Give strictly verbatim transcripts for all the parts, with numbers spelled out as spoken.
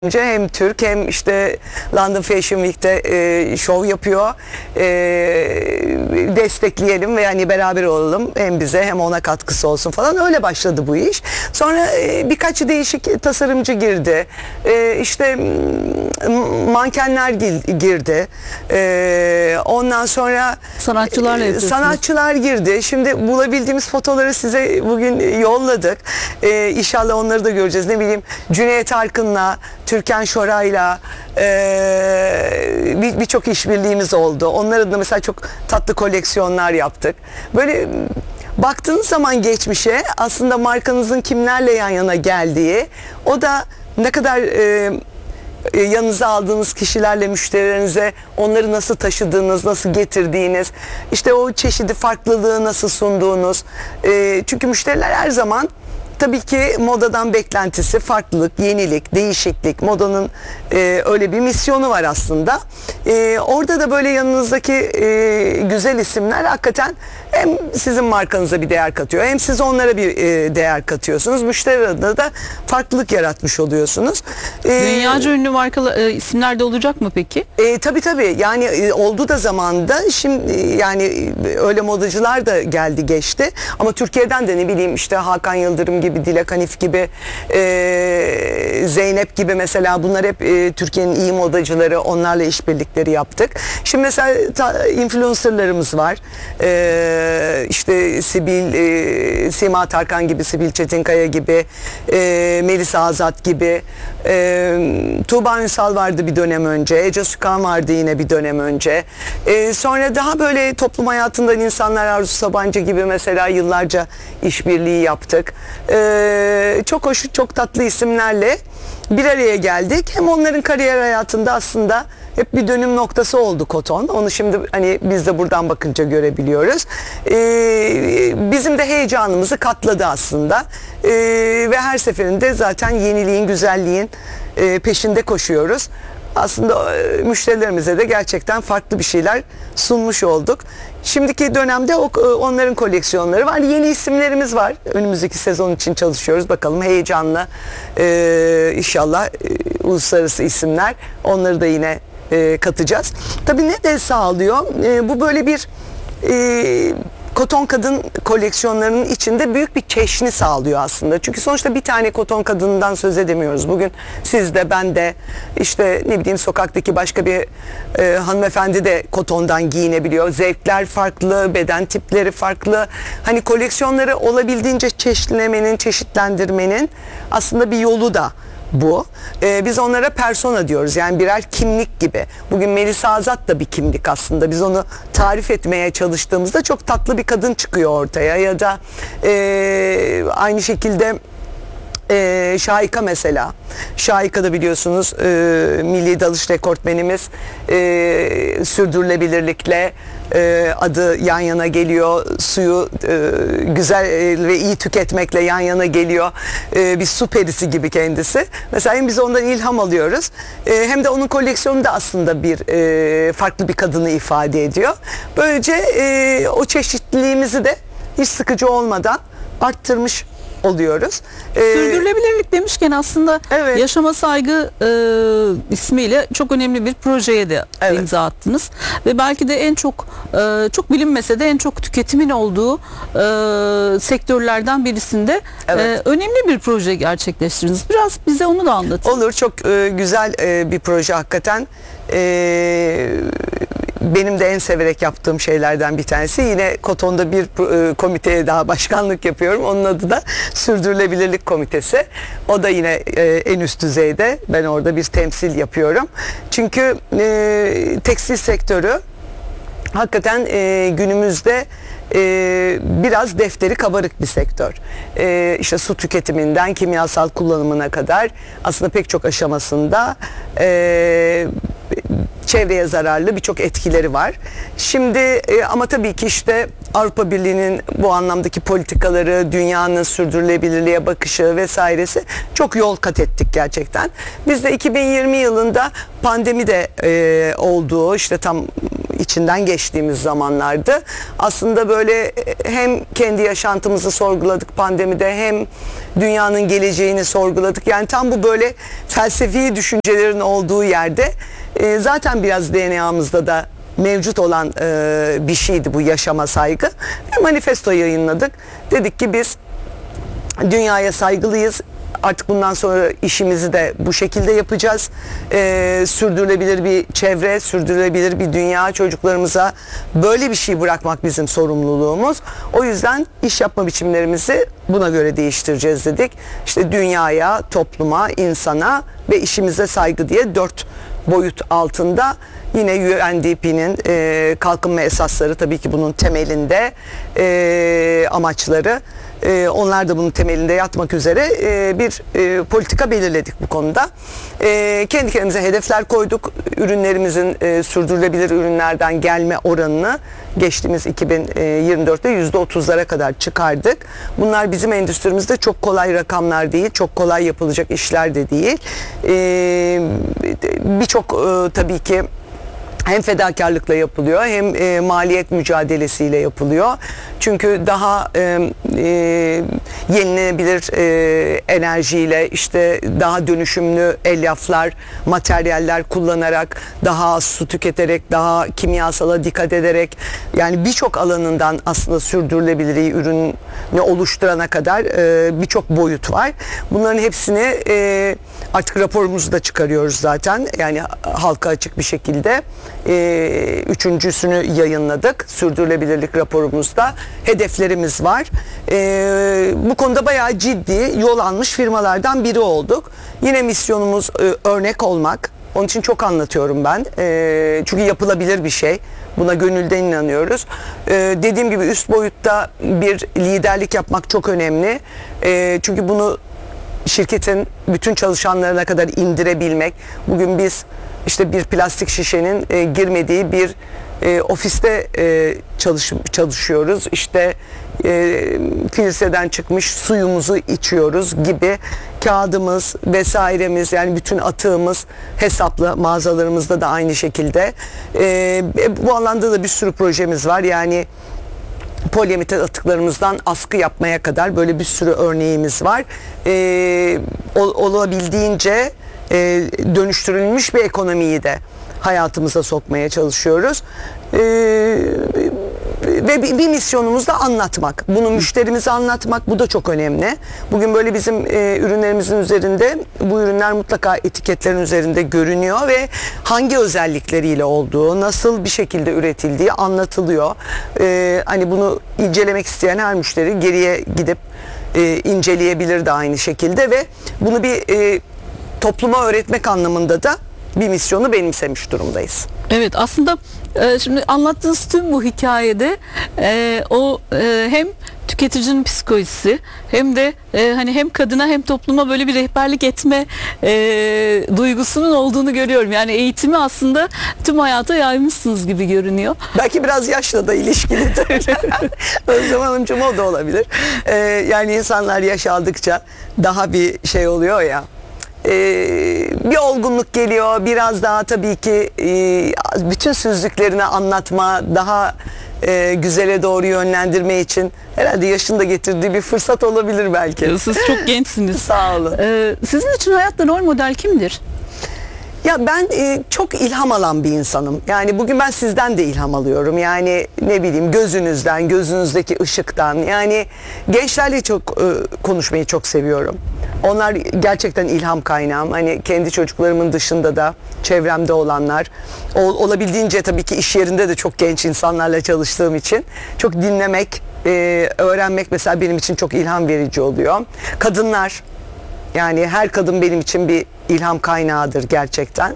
Hem Türk hem işte London Fashion Week'te e, şov yapıyor. E, destekleyelim ve yani beraber olalım. Hem bize hem ona katkısı olsun falan. Öyle başladı bu iş. Sonra e, birkaç değişik tasarımcı girdi. E, işte mankenler girdi. E, ondan sonra sanatçılarla yapıyorsunuz. Sanatçılar girdi. Şimdi bulabildiğimiz fotoları size bugün yolladık. E, İnşallah onları da göreceğiz. Ne bileyim Cüneyt Arkın'la, Türkan Şoray'la e, birçok bir işbirliğimiz oldu. Onların da mesela çok tatlı koleksiyonlar yaptık. Böyle baktığınız zaman geçmişe aslında markanızın kimlerle yan yana geldiği, o da ne kadar e, yanınıza aldığınız kişilerle müşterilerinize onları nasıl taşıdığınız, nasıl getirdiğiniz, işte o çeşidi, farklılığı nasıl sunduğunuz. E, çünkü müşteriler her zaman tabii ki modadan beklentisi farklılık, yenilik, değişiklik. Modanın e, öyle bir misyonu var aslında. E, orada da böyle yanınızdaki e, güzel isimler hakikaten hem sizin markanıza bir değer katıyor, hem siz onlara bir e, değer katıyorsunuz. Müşteri adına da farklılık yaratmış oluyorsunuz. E, Dünyaca ünlü markalar, e, isimler de olacak mı peki? E, tabii tabii. Yani e, oldu da zamanında. Şimdi yani e, öyle modacılar da geldi geçti. Ama Türkiye'den de ne bileyim işte Hakan Yıldırım gibi, Dilek Hanif gibi, e, Zeynep gibi mesela, bunlar hep e, Türkiye'nin iyi modacıları, onlarla işbirlikleri yaptık. Şimdi mesela ta, influencerlarımız var. E, işte Sibil, e, Sima Tarkan gibi, Sibil Çetinkaya gibi, e, Melisa Azat gibi, e, Tuğba Ünsal vardı bir dönem önce, Ece Sükan vardı yine bir dönem önce. E, sonra daha böyle toplum hayatından insanlar, Arzu Sabancı gibi mesela yıllarca işbirliği yaptık. E, çok hoş, çok tatlı isimlerle bir araya geldik. Hem onların kariyer hayatında aslında hep bir dönüm noktası oldu Koton. Onu şimdi hani biz de buradan bakınca görebiliyoruz. Ee, bizim de heyecanımızı katladı aslında. Ee, ve her seferinde zaten yeniliğin, güzelliğin e, peşinde koşuyoruz. Aslında e, müşterilerimize de gerçekten farklı bir şeyler sunmuş olduk. Şimdiki dönemde o, onların koleksiyonları var. Yeni isimlerimiz var. Önümüzdeki sezon için çalışıyoruz. Bakalım heyecanla e, inşallah e, uluslararası isimler. Onları da yine e, katacağız. Tabii ne de sağlıyor? E, bu böyle bir e, koton kadın koleksiyonlarının içinde büyük bir çeşni sağlıyor aslında. Çünkü sonuçta bir tane koton kadından söz edemiyoruz. Bugün siz de, ben de, işte ne bileyim sokaktaki başka bir e, hanımefendi de kotondan giyinebiliyor. Zevkler farklı, beden tipleri farklı. Hani koleksiyonları olabildiğince çeşitlemenin, çeşitlendirmenin aslında bir yolu da bu. Ee, biz onlara persona diyoruz. Yani birer kimlik gibi. Bugün Melisa Azat da bir kimlik aslında. Biz onu tarif etmeye çalıştığımızda çok tatlı bir kadın çıkıyor ortaya. Ya da e, aynı şekilde Ee, Şahika mesela. Şahika da biliyorsunuz e, milli dalış rekortmenimiz, e, sürdürülebilirlikle e, adı yan yana geliyor. Suyu e, güzel e, ve iyi tüketmekle yan yana geliyor. E, bir su perisi gibi kendisi. Mesela hem biz ondan ilham alıyoruz. E, hem de onun koleksiyonu da aslında bir e, farklı bir kadını ifade ediyor. Böylece e, o çeşitliliğimizi de hiç sıkıcı olmadan arttırmış oluyoruz. Ee, Sürdürülebilirlik demişken aslında evet, Yaşama Saygı e, ismiyle çok önemli bir projeye de evet, imza attınız. Ve belki de en çok e, çok bilinmese de en çok tüketimin olduğu e, sektörlerden birisinde evet, e, önemli bir proje gerçekleştirdiniz. Biraz bize onu da anlatın. Olur, çok e, güzel e, bir proje hakikaten. E, benim de en severek yaptığım şeylerden bir tanesi. Yine Koton'da bir e, komiteye daha başkanlık yapıyorum. Onun adı da Sürdürülebilirlik Komitesi. O da yine e, en üst düzeyde. Ben orada bir temsil yapıyorum. Çünkü e, tekstil sektörü hakikaten e, günümüzde e, biraz defteri kabarık bir sektör. E, işte su tüketiminden kimyasal kullanımına kadar aslında pek çok aşamasında e, çevreye zararlı birçok etkileri var. Şimdi e, ama tabii ki işte Avrupa Birliği'nin bu anlamdaki politikaları, dünyanın sürdürülebilirliğe bakışı vesairesi çok yol kat ettik gerçekten. Biz de iki bin yirmi yılında pandemi de e, olduğu, işte tam içinden geçtiğimiz zamanlardı. Aslında böyle hem kendi yaşantımızı sorguladık pandemide, hem dünyanın geleceğini sorguladık. Yani tam bu böyle felsefi düşüncelerin olduğu yerde e, zaten biraz D N A'mızda da mevcut olan e, bir şeydi bu yaşama saygı. Bir manifesto yayınladık. Dedik ki biz dünyaya saygılıyız. Artık bundan sonra işimizi de bu şekilde yapacağız. Ee, sürdürülebilir bir çevre, sürdürülebilir bir dünya, çocuklarımıza böyle bir şey bırakmak bizim sorumluluğumuz. O yüzden iş yapma biçimlerimizi buna göre değiştireceğiz dedik. İşte dünyaya, topluma, insana ve işimize saygı diye dört boyut altında yine U N D P'nin e, kalkınma esasları tabii ki bunun temelinde e, amaçları. Ee, onlar da bunun temelinde yatmak üzere e, bir e, politika belirledik bu konuda. E, kendi kendimize hedefler koyduk. Ürünlerimizin e, sürdürülebilir ürünlerden gelme oranını geçtiğimiz iki bin yirmi dörtte yüzde otuzlara kadar çıkardık. Bunlar bizim endüstrimizde çok kolay rakamlar değil, çok kolay yapılacak işler de değil. E, Birçok e, tabii ki hem fedakarlıkla yapılıyor, hem e, maliyet mücadelesiyle yapılıyor. Çünkü daha e, e, yenilenebilir e, enerjiyle, işte daha dönüşümlü elyaflar, materyaller kullanarak, daha az su tüketerek, daha kimyasala dikkat ederek, yani birçok alanından aslında sürdürülebilirliği ürünü oluşturana kadar e, birçok boyut var. Bunların hepsini e, artık raporumuzu da çıkarıyoruz zaten. Yani halka açık bir şekilde. Ee, üçüncüsünü yayınladık sürdürülebilirlik raporumuzda. Hedeflerimiz var. Ee, bu konuda bayağı ciddi yol almış firmalardan biri olduk. Yine misyonumuz e, örnek olmak. Onun için çok anlatıyorum ben. E, çünkü yapılabilir bir şey. Buna gönülden inanıyoruz. E, dediğim gibi üst boyutta bir liderlik yapmak çok önemli. E, çünkü bunu şirketin bütün çalışanlarına kadar indirebilmek. Bugün biz işte bir plastik şişenin e, girmediği bir e, ofiste e, çalış, çalışıyoruz. İşte e, filtreden çıkmış suyumuzu içiyoruz gibi, kağıdımız vesairemiz, yani bütün atığımız hesaplı, mağazalarımızda da aynı şekilde. E, bu alanda da bir sürü projemiz var. Yani polyamitat atıklarımızdan askı yapmaya kadar böyle bir sürü örneğimiz var. Ee, ol, olabildiğince e, dönüştürülmüş bir ekonomiyi de hayatımıza sokmaya çalışıyoruz. Ee, ve bir, bir misyonumuz da anlatmak. Bunu müşterimize anlatmak, bu da çok önemli. Bugün böyle bizim e, ürünlerimizin üzerinde, bu ürünler mutlaka etiketlerin üzerinde görünüyor ve hangi özellikleriyle olduğu, nasıl bir şekilde üretildiği anlatılıyor. Ee, hani bunu incelemek isteyen her müşteri geriye gidip e, inceleyebilir de aynı şekilde ve bunu bir e, topluma öğretmek anlamında da bir misyonu benimsemiş durumdayız. Evet, aslında e, şimdi anlattığınız tüm bu hikayede e, o e, hem tüketicinin psikolojisi hem de e, hani hem kadına hem topluma böyle bir rehberlik etme e, duygusunun olduğunu görüyorum. Yani eğitimi aslında tüm hayata yaymışsınız gibi görünüyor. Belki biraz yaşla da ilişkilidir. Özlem Hanımcığım, o da olabilir. Ee, yani insanlar yaş aldıkça daha bir şey oluyor ya. Ee, bir olgunluk geliyor, biraz daha tabii ki e, bütün sözlüklerini anlatma, daha e, güzele doğru yönlendirme için herhalde yaşın da getirdiği bir fırsat olabilir belki. Siz çok gençsiniz. Sağ olun. Ee, sizin için hayatta rol model kimdir? Ya ben e, çok ilham alan bir insanım. Yani bugün ben sizden de ilham alıyorum. Yani ne bileyim, gözünüzden, gözünüzdeki ışıktan. Yani gençlerle çok e, konuşmayı çok seviyorum. Onlar gerçekten ilham kaynağım. Hani kendi çocuklarımın dışında da çevremde olanlar. Ol, olabildiğince tabii ki iş yerinde de çok genç insanlarla çalıştığım için çok dinlemek, e, öğrenmek mesela benim için çok ilham verici oluyor. Kadınlar. Yani her kadın benim için bir ilham kaynağıdır gerçekten.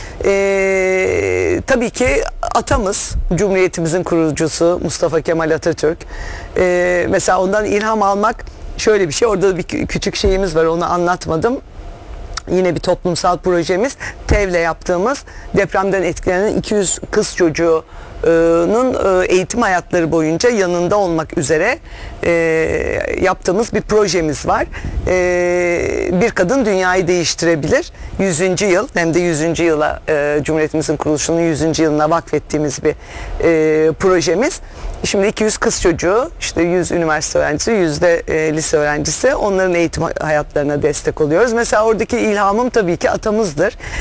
Ee, tabii ki atamız, Cumhuriyetimizin kurucusu Mustafa Kemal Atatürk. Ee, mesela ondan ilham almak şöyle bir şey. Orada bir küçük şeyimiz var, onu anlatmadım. Yine bir toplumsal projemiz. TEV'le yaptığımız depremden etkilenen iki yüz kız çocuğu nun eğitim hayatları boyunca yanında olmak üzere e, yaptığımız bir projemiz var. E, bir kadın dünyayı değiştirebilir. yüzüncü yıl, hem de yüzüncü yıla e, Cumhuriyetimizin kuruluşunun yüzüncü yılına vakfettiğimiz bir e, projemiz. Şimdi iki yüz kız çocuğu, işte yüz üniversite öğrencisi, yüz de e, lise öğrencisi, onların eğitim hayatlarına destek oluyoruz. Mesela oradaki ilhamım tabii ki atamızdır.